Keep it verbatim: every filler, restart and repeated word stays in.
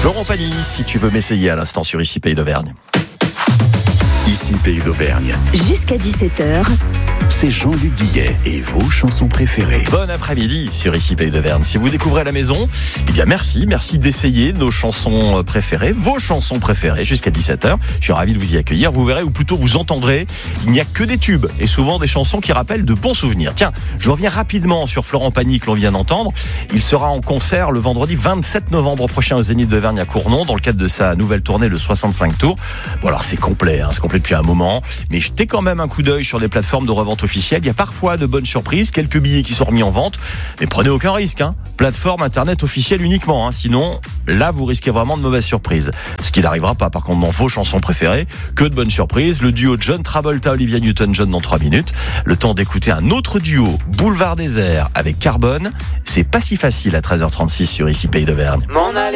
Florent Pagny, si tu veux m'essayer à l'instant sur Ici Pays d'Auvergne. Ici Pays d'Auvergne. Jusqu'à dix-sept heures. C'est Jean-Luc Guillet et vos chansons préférées. Bon après-midi sur Ici Pays d'Auvergne. Si vous découvrez la maison, eh bien merci, merci d'essayer nos chansons préférées, vos chansons préférées jusqu'à dix-sept heures. Je suis ravi de vous y accueillir. Vous verrez, ou plutôt vous entendrez, il n'y a que des tubes et souvent des chansons qui rappellent de bons souvenirs. Tiens, je reviens rapidement sur Florent Pagny que l'on vient d'entendre. Il sera en concert le vendredi vingt-sept novembre prochain au Zénith d'Auvergne à Cournon dans le cadre de sa nouvelle tournée, le soixante-cinq tours. Bon alors c'est complet, hein, c'est complet depuis un moment, mais jetez quand même un coup d'œil sur les plateformes de revente officielles. Il y a parfois de bonnes surprises, quelques billets qui sont remis en vente, mais prenez aucun risque, hein. Plateforme internet officielle uniquement, hein. Sinon là vous risquez vraiment de mauvaises surprises. Ce qui n'arrivera pas par contre dans vos chansons préférées, que de bonnes surprises. Le duo John Travolta, Olivia Newton-John dans trois minutes. Le temps d'écouter un autre duo, Boulevard Désert avec Carbone. C'est pas si facile à treize heures trente-six sur Ici Pays d'Auvergne.